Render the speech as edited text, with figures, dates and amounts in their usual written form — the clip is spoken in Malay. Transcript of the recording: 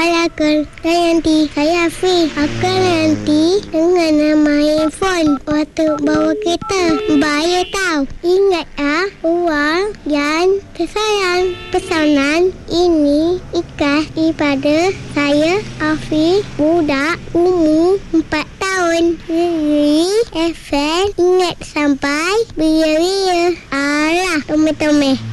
Falakal. Dan nanti saya Afiq akan nanti dengan main phone waktu bawa kereta. Bahaya tau. Ingat uang yang tersayang. Pesanan ini ikhlas daripada saya Afiq, budak umur 4 tahun. Jadi FM ingat sampai bila-bila. Alah, tome-tome.